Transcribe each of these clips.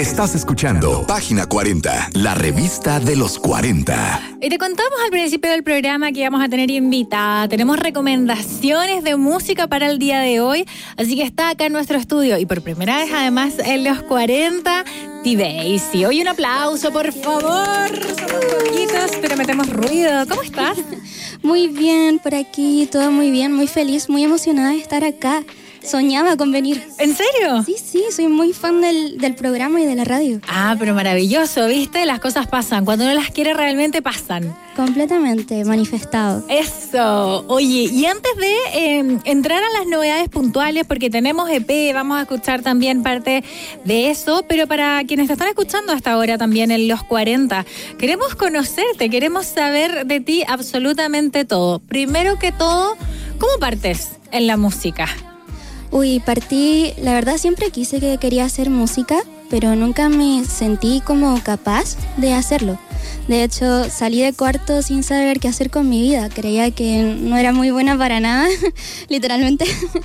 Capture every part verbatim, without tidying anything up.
Estás escuchando Página cuarenta, la revista de los cuarenta. Y te contamos al principio del programa que íbamos a tener invitada. Tenemos recomendaciones de música para el día de hoy, así que está acá en nuestro estudio y por primera vez además en los cuarenta, T-Basie. Hoy un aplauso, por favor. Somos poquitos, pero metemos ruido. ¿Cómo estás? Muy bien, por aquí, todo muy bien, muy feliz, muy emocionada de estar acá. Soñaba con venir. ¿En serio? Sí, sí, soy muy fan del, del programa y de la radio. Ah, pero maravilloso, ¿viste? Las cosas pasan. Cuando uno las quiere realmente pasan. Completamente, manifestado. Eso. Oye, y antes de eh, entrar a las novedades puntuales, porque tenemos E P, vamos a escuchar también parte de eso, pero para quienes te están escuchando hasta ahora también en los cuarenta, queremos conocerte, queremos saber de ti absolutamente todo. Primero que todo, ¿cómo partes en la música? Uy, partí, la verdad siempre quise que quería hacer música, pero nunca me sentí como capaz de hacerlo. De hecho, salí de cuarto sin saber qué hacer con mi vida. Creía que no era muy buena para nada, literalmente.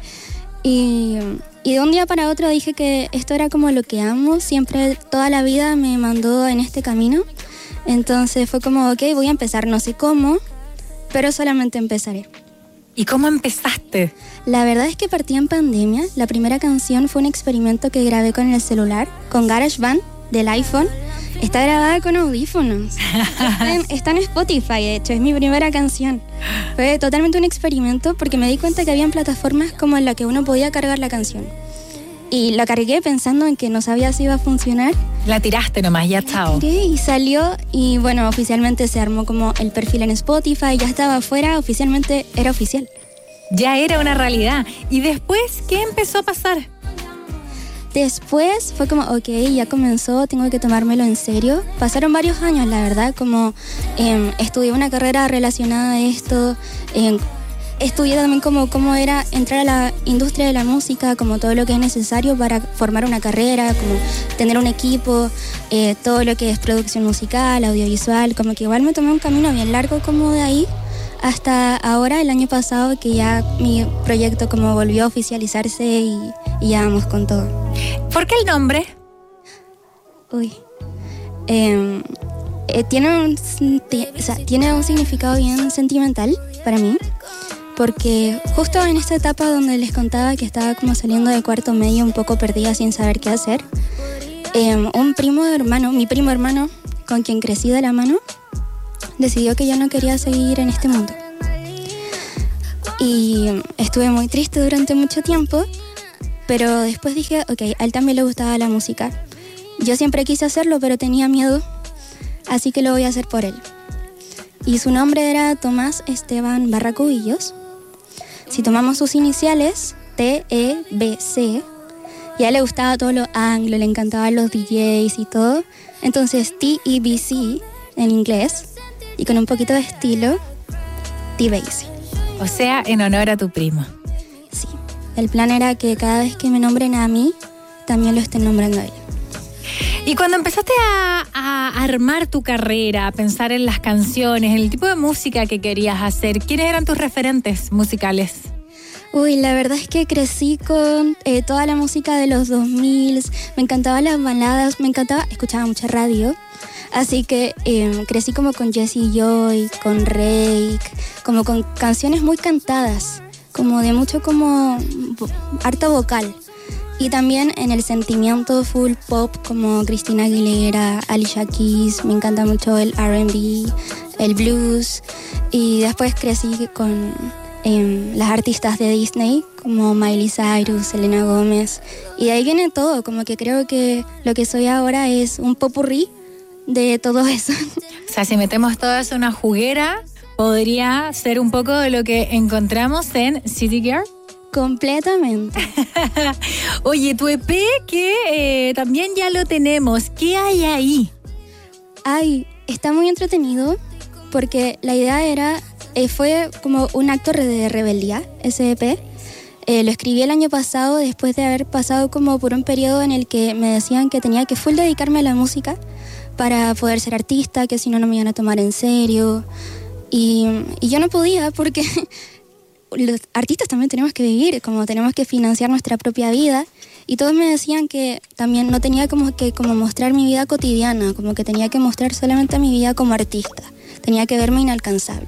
y, y de un día para otro dije que esto era como lo que amo. Siempre, toda la vida me mandó en este camino. Entonces fue como, ok, voy a empezar, no sé cómo, pero solamente empezaré. ¿Y cómo empezaste? La verdad es que partí en pandemia. La primera canción fue un experimento que grabé con el celular, con GarageBand del iPhone. Está grabada con audífonos. Está en, está en Spotify, de hecho, es mi primera canción. Fue totalmente un experimento porque me di cuenta que habían plataformas como en la que uno podía cargar la canción. Y la cargué pensando en que no sabía si iba a funcionar. La tiraste nomás, ya chao. La tiré y salió y bueno, oficialmente se armó como el perfil en Spotify, ya estaba afuera, oficialmente era oficial. Ya era una realidad. ¿Y después qué empezó a pasar? Después fue como, ok, ya comenzó, tengo que tomármelo en serio. Pasaron varios años, la verdad, como eh, estudié una carrera relacionada a esto, eh, estudié también como cómo era entrar a la industria de la música, como todo lo que es necesario para formar una carrera, como tener un equipo, eh, todo lo que es producción musical, audiovisual, como que igual me tomé un camino bien largo como de ahí hasta ahora, el año pasado, que ya mi proyecto como volvió a oficializarse y, y ya vamos con todo. ¿Por qué el nombre? Uy, eh, eh, tiene, un, t- o sea, tiene un significado bien sentimental para mí. Porque justo en esta etapa donde les contaba que estaba como saliendo de cuarto medio un poco perdida sin saber qué hacer, eh, un primo hermano, mi primo hermano, con quien crecí de la mano, decidió que yo no quería seguir en este mundo. Y estuve muy triste durante mucho tiempo, pero después dije, ok, a él también le gustaba la música. Yo siempre quise hacerlo, pero tenía miedo, así que lo voy a hacer por él. Y su nombre era Tomás Esteban Barracubillos. Si tomamos sus iniciales, T E B C, y a él le gustaba todo lo anglo, le encantaban los D Js y todo. Entonces T E B C en inglés, y con un poquito de estilo, T-Basie. O sea, en honor a tu primo. Sí, el plan era que cada vez que me nombren a mí, también lo estén nombrando a él. Y cuando empezaste a, a armar tu carrera, a pensar en las canciones, el tipo de música que querías hacer, ¿quiénes eran tus referentes musicales? Uy, la verdad es que crecí con eh, toda la música de los dos mil, me encantaban las baladas, me encantaba, escuchaba mucha radio, así que eh, crecí como con Jessie Joy, con Rake, como con canciones muy cantadas, como de mucho como harto vocal. Y también en el sentimiento full pop como Christina Aguilera, Alicia Keys, me encanta mucho el R and B, el blues. Y después crecí con eh, las artistas de Disney como Miley Cyrus, Selena Gómez. Y de ahí viene todo, como que creo que lo que soy ahora es un popurrí de todo eso. O sea, si metemos todo eso en una juguera, podría ser un poco de lo que encontramos en City Girl. Completamente. Oye, tu E P que eh, también ya lo tenemos. ¿Qué hay ahí? Ay, está muy entretenido porque la idea era, eh, fue como un acto de rebeldía, ese E P. Eh, lo escribí el año pasado después de haber pasado como por un periodo en el que me decían que tenía que full dedicarme a la música para poder ser artista, que si no, no me iban a tomar en serio. Y, y yo no podía porque los artistas también tenemos que vivir, como tenemos que financiar nuestra propia vida. Y todos me decían que también no tenía como que como mostrar mi vida cotidiana, como que tenía que mostrar solamente mi vida como artista. Tenía que verme inalcanzable.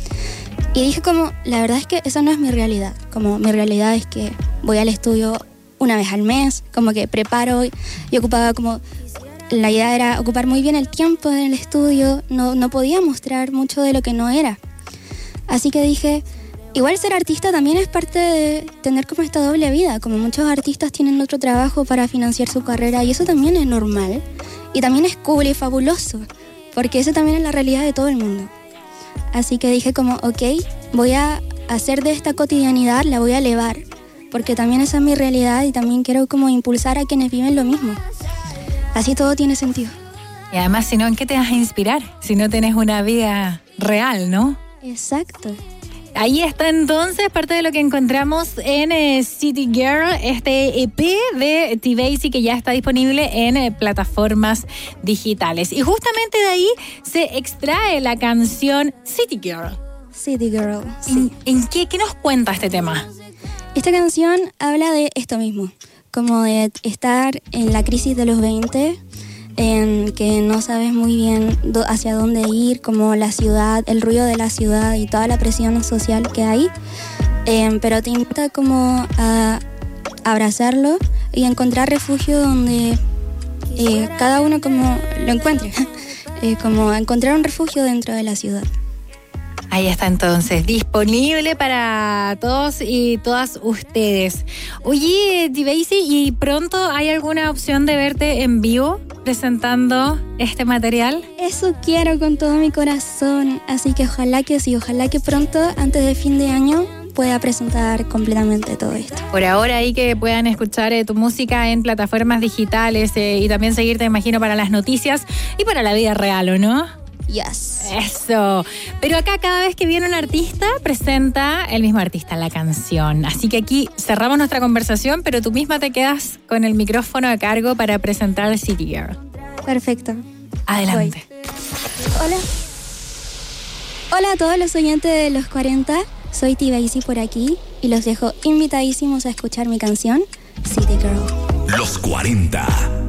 Y dije como, la verdad es que esa no es mi realidad. Como mi realidad es que voy al estudio una vez al mes, como que preparo y ocupaba como... La idea era ocupar muy bien el tiempo en el estudio, no, no podía mostrar mucho de lo que no era. Así que dije, igual ser artista también es parte de tener como esta doble vida, como muchos artistas tienen otro trabajo para financiar su carrera y eso también es normal. Y también es cool y fabuloso, porque eso también es la realidad de todo el mundo. Así que dije como, ok, voy a hacer de esta cotidianidad, la voy a elevar, porque también esa es mi realidad y también quiero como impulsar a quienes viven lo mismo. Así todo tiene sentido. Y además, si no, ¿en qué te vas a inspirar? Si no tienes una vida real, ¿no? Exacto. Ahí está entonces parte de lo que encontramos en eh, City Girl, este E P de T-Basie que ya está disponible en eh, plataformas digitales. Y justamente de ahí se extrae la canción City Girl. City Girl, sí. ¿En, en qué, qué nos cuenta este tema? Esta canción habla de esto mismo, como de estar en la crisis de los veinte, en que no sabes muy bien do, hacia dónde ir, como la ciudad, el ruido de la ciudad y toda la presión social que hay, eh, pero te invita como a abrazarlo y a encontrar refugio donde eh, cada uno como lo encuentre, eh, como a encontrar un refugio dentro de la ciudad. Ahí está entonces, disponible para todos y todas ustedes. Oye, T-Basie, ¿y pronto hay alguna opción de verte en vivo presentando este material? Eso quiero con todo mi corazón, así que ojalá que sí, ojalá que pronto, antes de fin de año, pueda presentar completamente todo esto. Por ahora ahí que puedan escuchar eh, tu música en plataformas digitales eh, y también seguirte, imagino, para las noticias y para la vida real, ¿o no? Yes. Eso. Pero acá cada vez que viene un artista, presenta el mismo artista la canción. Así que aquí cerramos nuestra conversación, pero tú misma te quedas con el micrófono a cargo para presentar City Girl. Perfecto. Adelante. Voy. Hola. Hola a todos los oyentes de los cuarenta. Soy T-Basie por aquí y los dejo invitadísimos a escuchar mi canción City Girl. Los cuarenta.